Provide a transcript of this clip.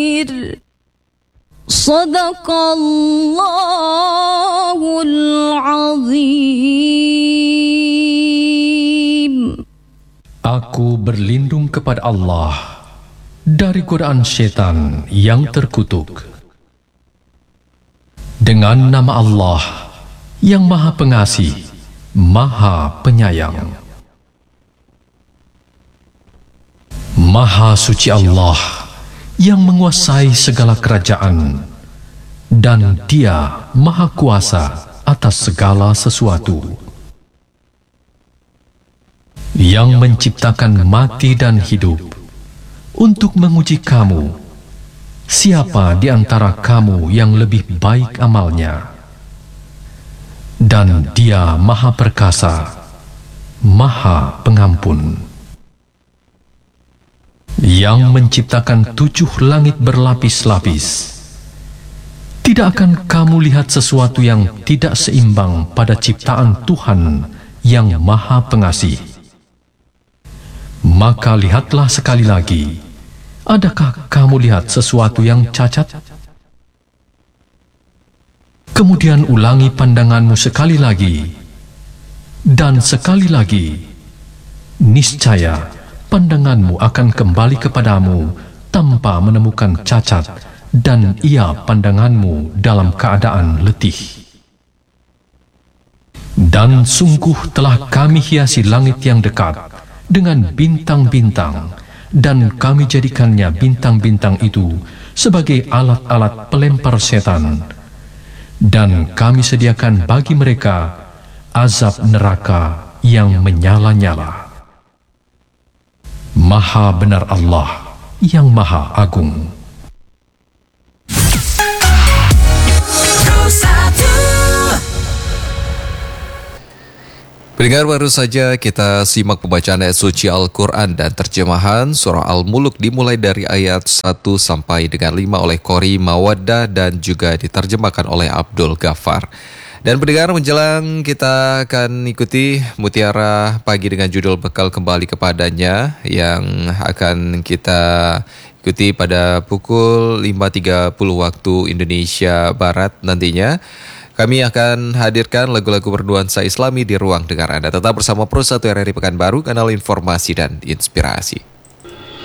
Sadaqallahul azim. Aku berlindung kepada Allah dari godaan syaitan yang terkutuk. Dengan nama Allah yang Maha Pengasih, Maha Penyayang. Maha suci Allah yang menguasai segala kerajaan, dan Dia Maha Kuasa atas segala sesuatu. Yang menciptakan mati dan hidup untuk menguji kamu, siapa di antara kamu yang lebih baik amalnya. Dan Dia Maha Perkasa, Maha Pengampun. Yang menciptakan 7 langit berlapis-lapis. Tidak akan kamu lihat sesuatu yang tidak seimbang pada ciptaan Tuhan yang Maha Pengasih. Maka lihatlah sekali lagi, adakah kamu lihat sesuatu yang cacat? Kemudian ulangi pandanganmu sekali lagi, dan sekali lagi. Niscaya pandanganmu akan kembali kepadamu tanpa menemukan cacat, dan ia pandanganmu dalam keadaan letih. Dan sungguh telah kami hiasi langit yang dekat dengan bintang-bintang, dan kami jadikannya bintang-bintang itu sebagai alat-alat pelempar setan, dan kami sediakan bagi mereka azab neraka yang menyala-nyala. Maha benar Allah yang Maha Agung. Pendengar, baru saja kita simak pembacaan ayat suci Al-Quran dan terjemahan surah Al-Muluk dimulai dari ayat 1 sampai dengan 5 oleh Qori Mawaddah dan juga diterjemahkan oleh Abdul Ghaffar. Dan pendengar, menjelang kita akan ikuti Mutiara Pagi dengan judul Bekal Kembali Kepadanya yang akan kita ikuti pada pukul 5.30 waktu Indonesia Barat nantinya. Kami akan hadirkan lagu-lagu bernuansa Islami di ruang dengar Anda. Tetap bersama Pro 1 RRI Pekanbaru, kanal informasi dan inspirasi.